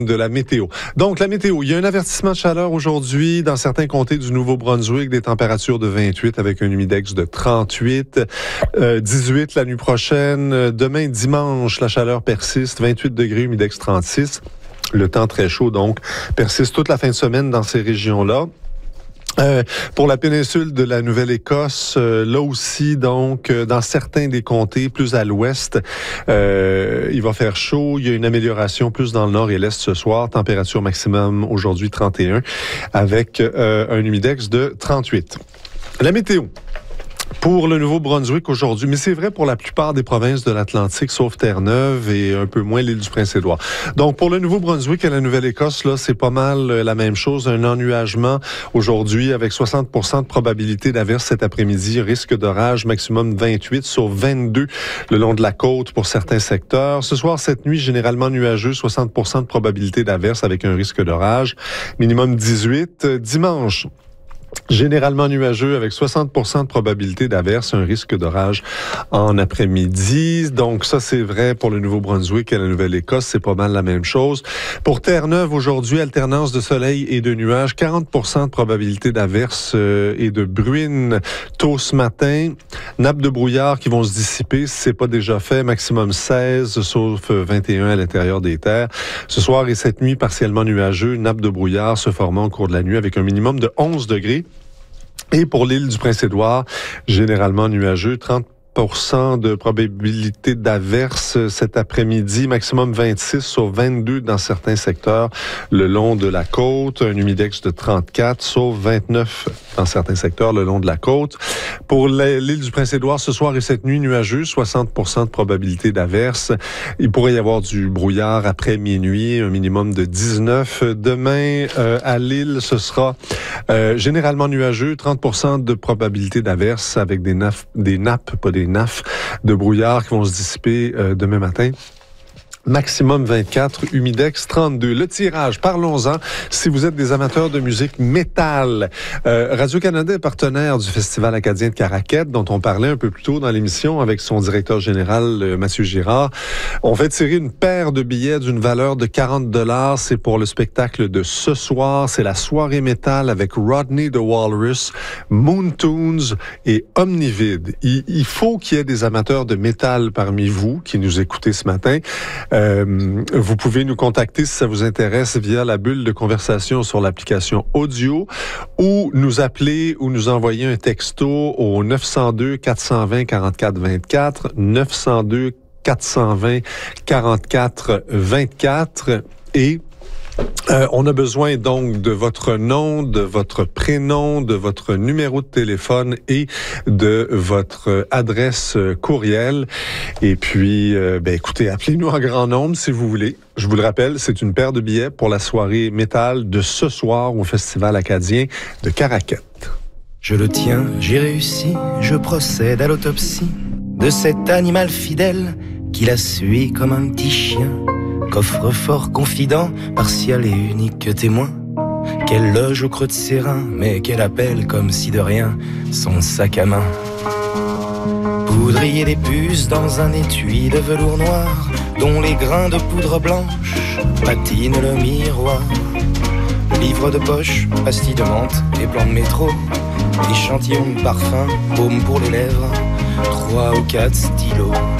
De la météo. Donc, la météo, il y a un avertissement de chaleur aujourd'hui dans certains comtés du Nouveau-Brunswick, des températures de 28 avec un humidex de 38, 18 la nuit prochaine. Demain, dimanche, la chaleur persiste, 28 degrés, humidex 36. Le temps très chaud, donc, persiste toute la fin de semaine dans ces régions-là. Pour la péninsule de la Nouvelle-Écosse, là aussi, donc, dans certains des comtés, plus à l'ouest, il va faire chaud. Il y a une amélioration plus dans le nord et l'est ce soir. Température maximum aujourd'hui 31 avec un humidex de 38. La météo. Pour le Nouveau-Brunswick aujourd'hui, mais c'est vrai pour la plupart des provinces de l'Atlantique, sauf Terre-Neuve et un peu moins l'île du Prince-Édouard. Donc, pour le Nouveau-Brunswick et la Nouvelle-Écosse, là, c'est pas mal la même chose. Un ennuagement aujourd'hui avec 60% de probabilité d'averse cet après-midi. Risque d'orage maximum 28 sur 22 le long de la côte pour certains secteurs. Ce soir, cette nuit, généralement nuageux, 60% de probabilité d'averse avec un risque d'orage. Minimum 18. Dimanche, généralement nuageux avec 60% de probabilité d'averse, un risque d'orage en après-midi. Donc ça, c'est vrai pour le Nouveau-Brunswick et la Nouvelle-Écosse, c'est pas mal la même chose. Pour Terre-Neuve, aujourd'hui, alternance de soleil et de nuages, 40% de probabilité d'averse et de bruine tôt ce matin. Nappes de brouillard qui vont se dissiper, si c'est pas déjà fait, maximum 16, sauf 21 à l'intérieur des terres. Ce soir et cette nuit, partiellement nuageux, nappes de brouillard se formant au cours de la nuit avec un minimum de 11 degrés. Et pour l'île du Prince-Édouard, généralement nuageux, 30% de probabilité d'averse cet après-midi, maximum 26 sur 22 dans certains secteurs le long de la côte, un humidex de 34, sauf 29 dans certains secteurs le long de la côte. Pour l'île du Prince-Édouard, ce soir et cette nuit, nuageux, 60% de probabilité d'averse. Il pourrait y avoir du brouillard après minuit, un minimum de 19. Demain, à l'île, ce sera généralement nuageux, 30% de probabilité d'averse avec des nappes, pas des nappes de brouillard qui vont se dissiper demain matin. Maximum 24, humidex 32. Le tirage, parlons-en. Si vous êtes des amateurs de musique métal, Radio-Canada est partenaire du Festival acadien de Caraquet, dont on parlait un peu plus tôt dans l'émission avec son directeur général, Mathieu Girard. On fait tirer une paire de billets d'une valeur de 40$. C'est pour le spectacle de ce soir. C'est la soirée métal avec Rodney the Walrus, Moontoons et Omnivid. Il faut qu'il y ait des amateurs de métal parmi vous qui nous écoutez ce matin. Vous pouvez nous contacter si ça vous intéresse via la bulle de conversation sur l'application audio ou nous appeler ou nous envoyer un texto au 902-420-4424, 902-420-4424 et on a besoin donc de votre nom, de votre prénom, de votre numéro de téléphone et de votre adresse courriel. Et puis, écoutez, appelez-nous en grand nombre si vous voulez. Je vous le rappelle, c'est une paire de billets pour la soirée métal de ce soir au Festival acadien de Caraquet. Je le tiens, j'ai réussi, je procède à l'autopsie de cet animal fidèle qui la suit comme un petit chien. Coffre-fort confident, partial et unique témoin, qu'elle loge au creux de ses reins, mais qu'elle appelle comme si de rien son sac à main. Poudrier des puces dans un étui de velours noir, dont les grains de poudre blanche patinent le miroir. Livre de poche, pastilles de menthe et plans de métro, échantillons de parfum, baume pour les lèvres, 3 ou 4 stylos.